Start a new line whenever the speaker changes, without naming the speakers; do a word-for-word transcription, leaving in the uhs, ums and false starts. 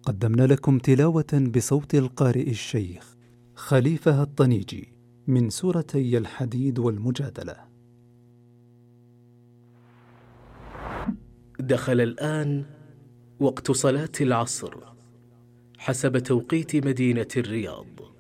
قدمنا لكم تلاوة بصوت القارئ الشيخ خليفة الطنيجي من سورتي الحديد والمجادلة.
دخل الآن وقت صلاة العصر حسب توقيت مدينة الرياض.